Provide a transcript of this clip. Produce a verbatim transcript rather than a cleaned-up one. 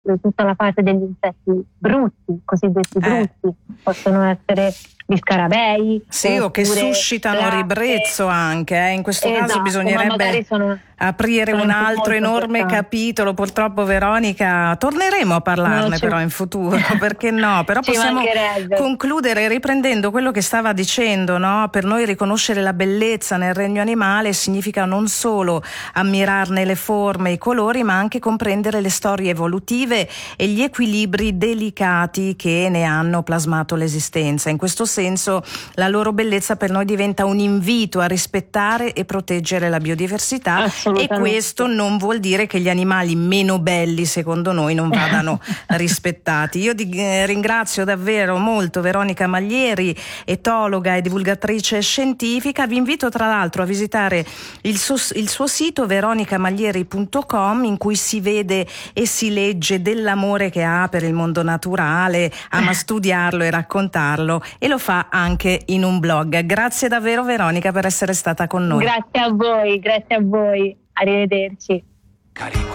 tutta la parte degli insetti brutti, cosiddetti Eh. brutti, possono essere gli scarabei. Sì, o che oppure suscitano larve. ribrezzo anche, eh. In questo Esatto, caso ma bisognerebbe magari sono- aprire sono un altro molto enorme importanti. capitolo. Purtroppo, Veronica, torneremo a parlarne No, ci- però in futuro, perché no? Però Ci possiamo mancherebbe. concludere riprendendo quello che stava dicendo, no? Per noi riconoscere la bellezza nel regno animale significa non solo ammirarne le forme e i colori, ma anche comprendere le storie evolutive e gli equilibri delicati che ne hanno plasmato l'esistenza. In questo senso la loro bellezza per noi diventa un invito a rispettare e proteggere la biodiversità, e Assolutamente. questo non vuol dire che gli animali meno belli secondo noi non vadano rispettati. Io di, eh, ringrazio davvero molto Veronica Maglieri, etologa e divulgatrice scientifica. Vi invito tra l'altro a visitare il suo, il suo sito veronicamaglieri punto com, in cui si vede e si legge dell'amore che ha per il mondo naturale, ama studiarlo e raccontarlo, e lo fa anche in un blog. Grazie davvero Veronica per essere stata con noi. Grazie a voi, grazie a voi. Arrivederci.